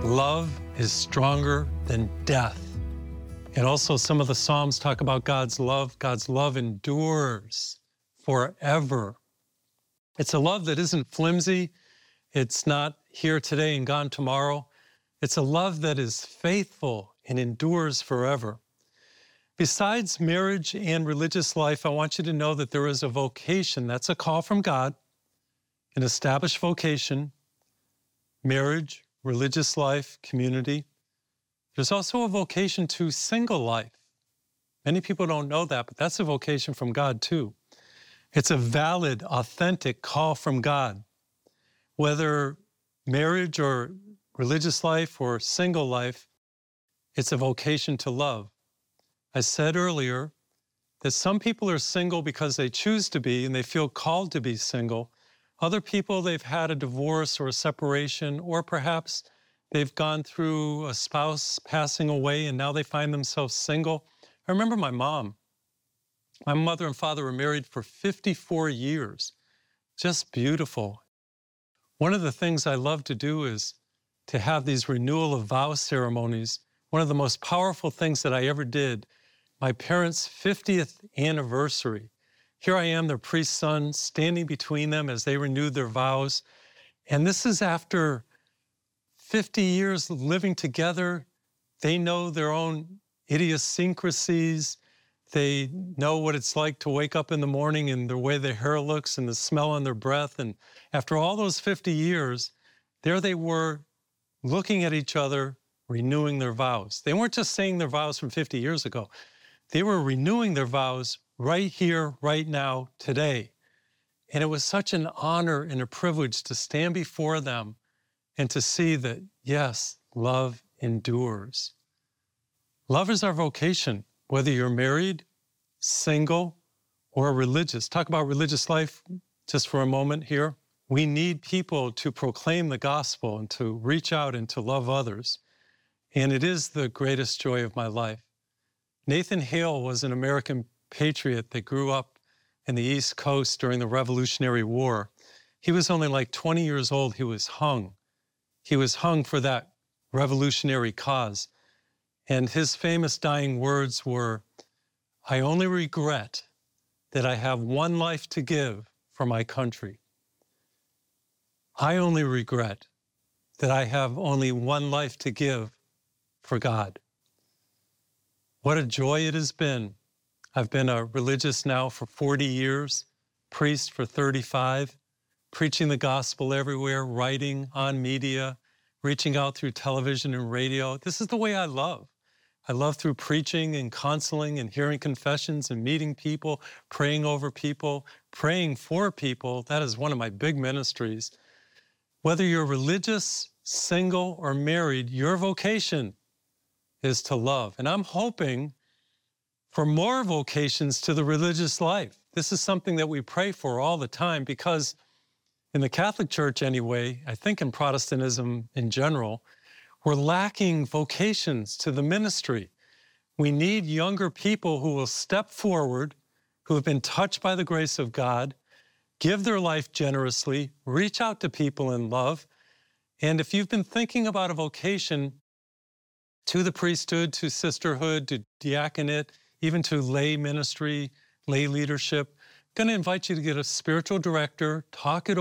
Love is stronger than death. And also some of the Psalms talk about God's love. God's love endures forever. It's a love that isn't flimsy. It's not here today and gone tomorrow. It's a love that is faithful and endures forever. Besides marriage and religious life, I want you to know that there is a vocation. That's a call from God, an established vocation, marriage, religious life, community. There's also a vocation to single life. Many people don't know that, but that's a vocation from God too. It's a valid, authentic call from God. Whether marriage or religious life or single life, it's a vocation to love. I said earlier that some people are single because they choose to be and they feel called to be single. Other people, they've had a divorce or a separation, or perhaps they've gone through a spouse passing away and now they find themselves single. I remember my mom. My mother and father were married for 54 years. Just beautiful. One of the things I love to do is to have these renewal of vow ceremonies. One of the most powerful things that I ever did, my parents' 50th anniversary. Here I am, their priest's son, standing between them as they renewed their vows. And this is after 50 years living together. They know their own idiosyncrasies. They know what it's like to wake up in the morning and the way their hair looks and the smell on their breath. And after all those 50 years, there they were looking at each other, renewing their vows. They weren't just saying their vows from 50 years ago. They were renewing their vows right here, right now, today. And it was such an honor and a privilege to stand before them and to see that, yes, love endures. Love is our vocation, whether you're married, single, or religious. Talk about religious life just for a moment here. We need people to proclaim the gospel and to reach out and to love others. And it is the greatest joy of my life. Nathan Hale was an American patriot that grew up in the East Coast during the Revolutionary War. He was only like 20 years old. He was hung. He was hung for that revolutionary cause. And his famous dying words were, "I only regret that I have one life to give for my country. I only regret that I have only one life to give for God." What a joy it has been. I've been a religious now for 40 years, priest for 35, preaching the gospel everywhere, writing on media, reaching out through television and radio. This is the way I love. I love through preaching and counseling and hearing confessions and meeting people, praying over people, praying for people. That is one of my big ministries. Whether you're religious, single, or married, your vocation is to love. And I'm hoping for more vocations to the religious life. This is something that we pray for all the time because in the Catholic Church anyway, I think in Protestantism in general, we're lacking vocations to the ministry. We need younger people who will step forward, who have been touched by the grace of God, give their life generously, reach out to people in love. And if you've been thinking about a vocation to the priesthood, to sisterhood, to diaconate, even to lay ministry, lay leadership, I'm going to invite you to get a spiritual director, talk it